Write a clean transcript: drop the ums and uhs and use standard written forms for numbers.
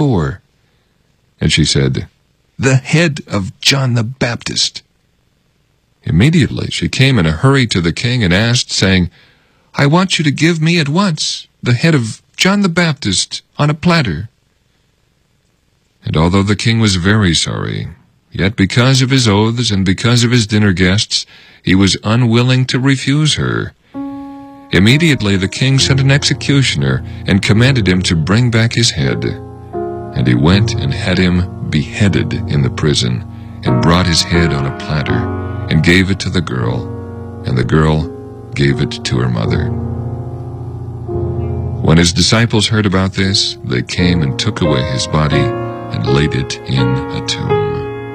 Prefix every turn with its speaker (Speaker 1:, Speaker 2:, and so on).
Speaker 1: for?" And she said, "The head of John the Baptist." Immediately she came in a hurry to the king and asked, saying, "I want you to give me at once the head of John the Baptist on a platter." And although the king was very sorry, yet because of his oaths and because of his dinner guests, he was unwilling to refuse her. Immediately the king sent an executioner and commanded him to bring back his head. And he went and had him beheaded in the prison, and brought his head on a platter, and gave it to the girl, and the girl gave it to her mother. When his disciples heard about this, they came and took away his body and laid it in a tomb.